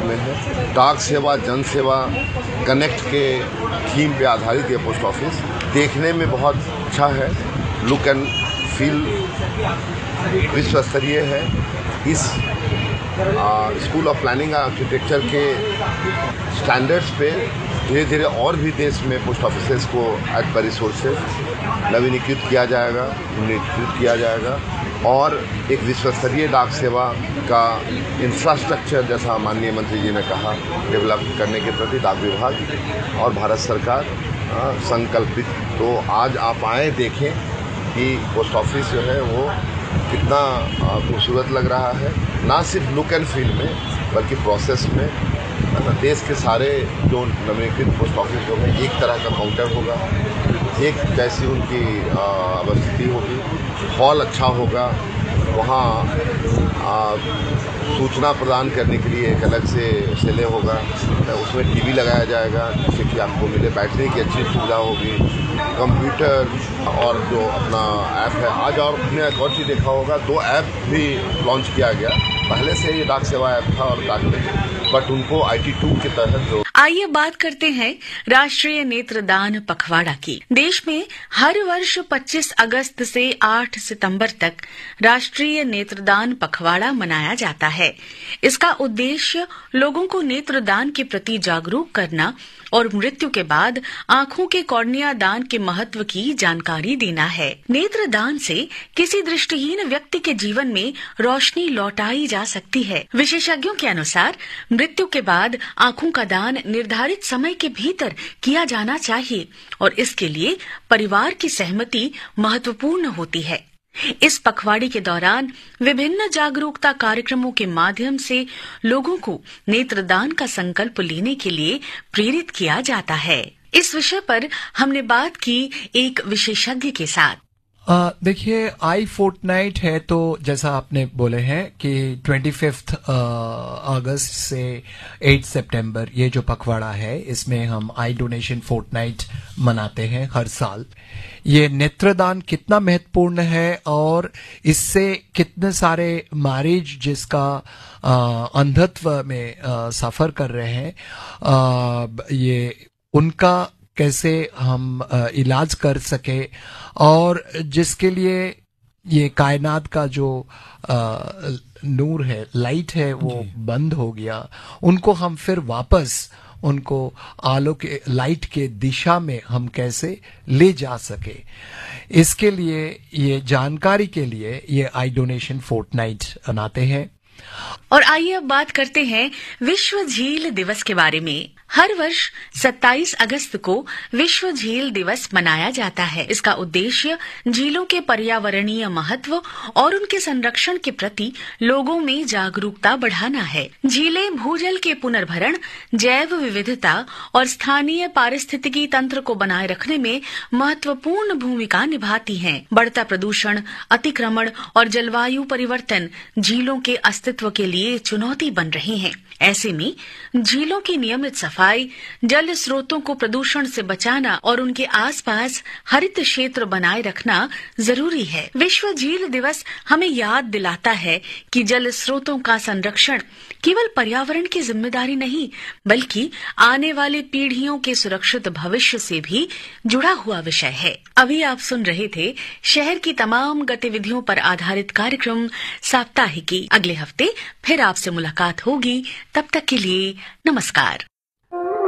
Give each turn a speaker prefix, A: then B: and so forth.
A: में है। डाक सेवा, जन सेवा, कनेक्ट के थीम पे आधारित ये पोस्ट ऑफिस देखने में बहुत अच्छा है, लुक एंड फील विश्व स्तरीय है। इस स्कूल ऑफ प्लानिंग आर्किटेक्चर के स्टैंडर्ड्स पे धीरे धीरे और भी देश में पोस्ट ऑफिसेस को एट पर रिसोर्सेज नवीनीकृत किया जाएगा, उन्नीकृत किया जाएगा और एक विश्व स्तरीय डाक सेवा का इंफ्रास्ट्रक्चर, जैसा माननीय मंत्री जी ने कहा, डेवलप करने के प्रति डाक विभाग और भारत सरकार संकल्पित। तो आज आप आए देखें कि पोस्ट ऑफिस जो है वो कितना खूबसूरत लग रहा है, ना सिर्फ लुक एंड फील में बल्कि प्रोसेस में। देश के सारे जो नवीनीकृत पोस्ट ऑफिस होंगे एक तरह का काउंटर होगा, एक जैसी उनकी अवस्थिति होगी, हॉल अच्छा होगा, वहाँ सूचना प्रदान करने के लिए एक अलग से सेले होगा, उसमें टीवी लगाया जाएगा जिससे कि आपको मिले बैठने की अच्छी सुविधा होगी, कंप्यूटर और जो अपना ऐप है। आज और आपने एक और चीज़ देखा होगा, 2 ऐप भी लॉन्च किया गया। पहले से ये डाक सेवा ऐप था और डाक बट उनको IT2 के तहत जो।
B: आइए बात करते हैं राष्ट्रीय नेत्रदान पखवाड़ा की। देश में हर वर्ष 25 अगस्त से 8 सितंबर तक राष्ट्रीय नेत्रदान पखवाड़ा मनाया जाता है। इसका उद्देश्य लोगों को नेत्रदान के प्रति जागरूक करना और मृत्यु के बाद आंखों के कॉर्निया दान के महत्व की जानकारी देना है। नेत्रदान से किसी दृष्टिहीन व्यक्ति के जीवन में रोशनी लौटाई जा सकती है। विशेषज्ञों के अनुसार मृत्यु के बाद आंखों का दान निर्धारित समय के भीतर किया जाना चाहिए और इसके लिए परिवार की सहमति महत्वपूर्ण होती है। इस पखवाड़े के दौरान विभिन्न जागरूकता कार्यक्रमों के माध्यम से लोगों को नेत्रदान का संकल्प लेने के लिए प्रेरित किया जाता है। इस विषय पर हमने बात की एक विशेषज्ञ के साथ।
C: देखिए, आई फोर्टनाइट है तो जैसा आपने बोले हैं कि 25 अगस्त से 8 सितंबर ये जो पखवाड़ा है, इसमें हम आई डोनेशन फोर्टनाइट मनाते हैं हर साल। ये नेत्रदान कितना महत्वपूर्ण है और इससे कितने सारे मरीज जिसका अंधत्व में सफर कर रहे हैं, ये उनका कैसे हम इलाज कर सके और जिसके लिए ये कायनात का जो नूर है, लाइट है, वो बंद हो गया, उनको हम फिर वापस उनको आलोक लाइट के दिशा में हम कैसे ले जा सके, इसके लिए ये जानकारी के लिए ये आई डोनेशन फोर्टनाइट बनाते हैं।
B: और आइए अब बात करते हैं विश्व झील दिवस के बारे में। हर वर्ष 27 अगस्त को विश्व झील दिवस मनाया जाता है। इसका उद्देश्य झीलों के पर्यावरणीय महत्व और उनके संरक्षण के प्रति लोगों में जागरूकता बढ़ाना है। झीलें भूजल के पुनर्भरण, जैव विविधता और स्थानीय पारिस्थितिकी तंत्र को बनाए रखने में महत्वपूर्ण भूमिका निभाती हैं। बढ़ता प्रदूषण, अतिक्रमण और जलवायु परिवर्तन झीलों के अस्तित्व के लिए चुनौती बन रहे हैं। ऐसे में झीलों की नियमित सफाई, जल स्रोतों को प्रदूषण से बचाना और उनके आसपास हरित क्षेत्र बनाए रखना जरूरी है। विश्व झील दिवस हमें याद दिलाता है कि जल स्रोतों का संरक्षण केवल पर्यावरण की जिम्मेदारी नहीं, बल्कि आने वाली पीढ़ियों के सुरक्षित भविष्य से भी जुड़ा हुआ विषय है। अभी आप सुन रहे थे शहर की तमाम गतिविधियों पर आधारित कार्यक्रम साप्ताहिकी। अगले हफ्ते फिर आपसे मुलाकात होगी। तब तक के लिए नमस्कार।